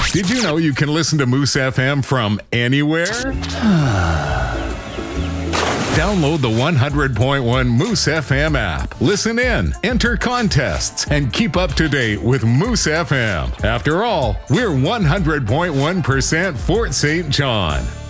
Did you know you can listen to Moose FM from anywhere? Download the 100.1 Moose FM app. Listen in, enter contests, and keep up to date with Moose FM. After all, we're 100.1% Fort St. John.